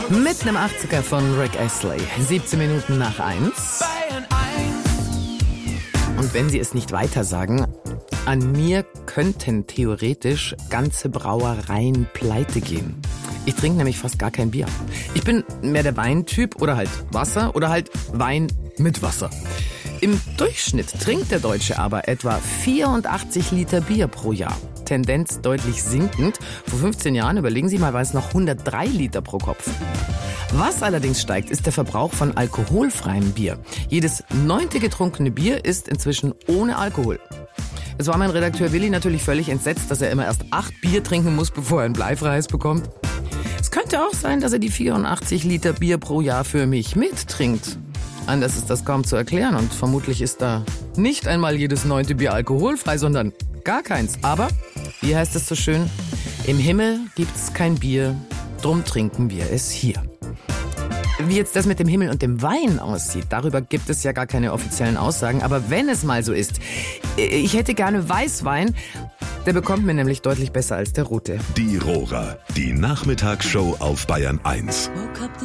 Mit einem 80er von Rick Astley. 17 Minuten nach 1. Und wenn Sie es nicht weiter sagen, an mir könnten theoretisch ganze Brauereien pleite gehen. Ich trinke nämlich fast gar kein Bier. Ich bin mehr der Weintyp oder halt Wasser oder halt Wein mit Wasser. Im Durchschnitt trinkt der Deutsche aber etwa 84 Liter Bier pro Jahr. Tendenz deutlich sinkend. Vor 15 Jahren, überlegen Sie mal, war es noch 103 Liter pro Kopf. Was allerdings steigt, ist der Verbrauch von alkoholfreiem Bier. Jedes 9. getrunkene Bier ist inzwischen ohne Alkohol. Es war mein Redakteur Willi natürlich völlig entsetzt, dass er immer erst 8 Bier trinken muss, bevor er ein bleifreies bekommt. Es könnte auch sein, dass er die 84 Liter Bier pro Jahr für mich mittrinkt. Anders ist das kaum zu erklären und vermutlich ist da nicht einmal jedes 9. Bier alkoholfrei, sondern gar keins. Aber, wie heißt es so schön, im Himmel gibt's kein Bier, drum trinken wir es hier. Wie jetzt das mit dem Himmel und dem Wein aussieht, darüber gibt es ja gar keine offiziellen Aussagen. Aber wenn es mal so ist, ich hätte gerne Weißwein, der bekommt mir nämlich deutlich besser als der rote. Die Rohrer, die Nachmittagsshow auf Bayern 1. Woke up this